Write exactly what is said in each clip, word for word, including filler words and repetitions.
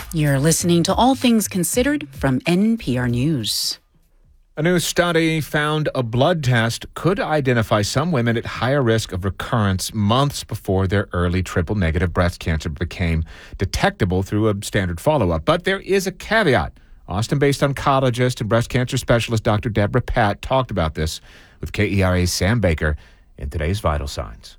You're listening to All Things Considered from N P R News. A new study found a blood test could identify some women at higher risk of recurrence months before their early triple-negative breast cancer became detectable through a standard follow-up. But there is a caveat. Austin-based oncologist and breast cancer specialist Doctor Deborah Patt talked about this with K E R A's Sam Baker in today's Vital Signs.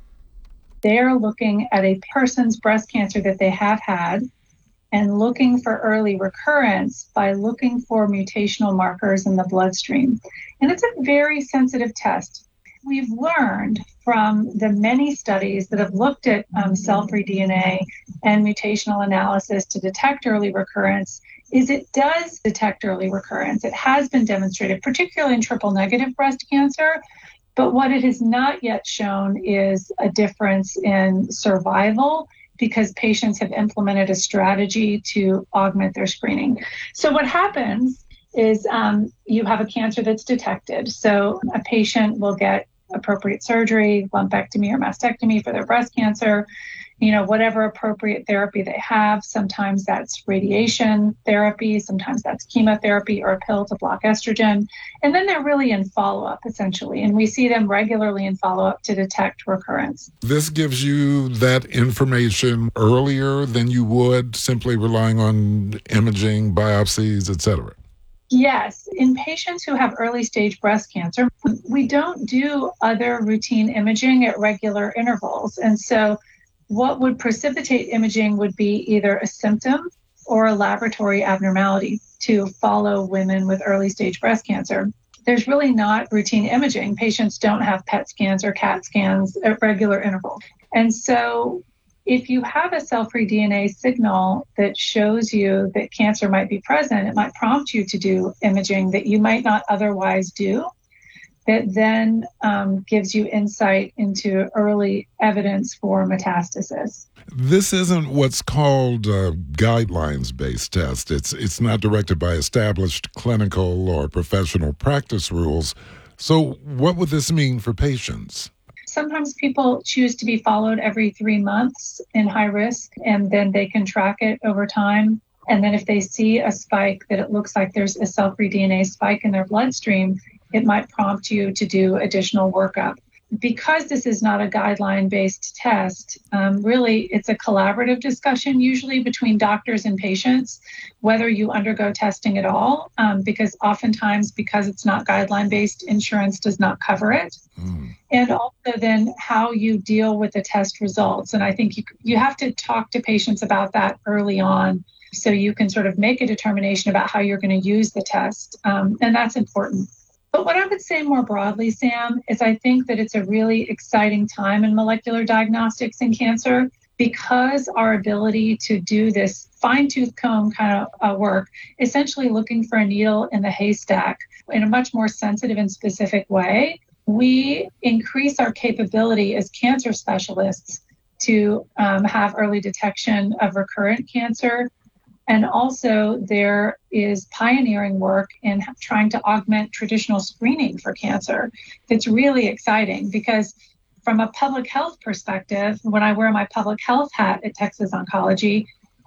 They're looking at a person's breast cancer that they have had and looking for early recurrence by looking for mutational markers in the bloodstream. And it's a very sensitive test. We've learned from the many studies that have looked at um, cell-free D N A and mutational analysis to detect early recurrence is it does detect early recurrence. It has been demonstrated, particularly in triple-negative breast cancer. But what it has not yet shown is a difference in survival because patients have implemented a strategy to augment their screening. So what happens is um, you have a cancer that's detected. So a patient will get appropriate surgery, lumpectomy or mastectomy for their breast cancer, you know, whatever appropriate therapy they have. Sometimes that's radiation therapy, sometimes that's chemotherapy or a pill to block estrogen. And then they're really in follow-up, essentially. And we see them regularly in follow-up to detect recurrence. This gives you that information earlier than you would simply relying on imaging, biopsies, et cetera. Yes. In patients who have early stage breast cancer, we don't do other routine imaging at regular intervals. And so what would precipitate imaging would be either a symptom or a laboratory abnormality to follow women with early stage breast cancer. There's really not routine imaging. Patients don't have P E T scans or CAT scans at regular intervals. And so if you have a cell-free D N A signal that shows you that cancer might be present, it might prompt you to do imaging that you might not otherwise do. That then um, gives you insight into early evidence for metastasis. This isn't what's called a guidelines-based test. It's it's not directed by established clinical or professional practice rules. So what would this mean for patients? Sometimes people choose to be followed every three months in high risk, and then they can track it over time. And then if they see a spike that it looks like there's a cell-free D N A spike in their bloodstream, it might prompt you to do additional workup. Because this is not a guideline-based test, um, really it's a collaborative discussion usually between doctors and patients, whether you undergo testing at all, um, because oftentimes because it's not guideline-based, insurance does not cover it. Mm. And also then how you deal with the test results. And I think you, you have to talk to patients about that early on so you can sort of make a determination about how you're going to use the test. Um, and that's important. But what I would say more broadly, Sam, is I think that it's a really exciting time in molecular diagnostics in cancer because our ability to do this fine-tooth comb kind of uh, work, essentially looking for a needle in the haystack in a much more sensitive and specific way, we increase our capability as cancer specialists to um, have early detection of recurrent cancer. And also there is pioneering work in trying to augment traditional screening for cancer. That's really exciting because from a public health perspective, when I wear my public health hat at Texas Oncology,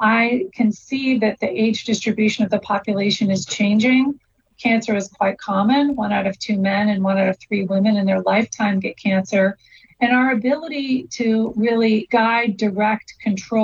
I can see that the age distribution of the population is changing. Cancer is quite common. One out of two men and one out of three women in their lifetime get cancer. And our ability to really guide, direct, control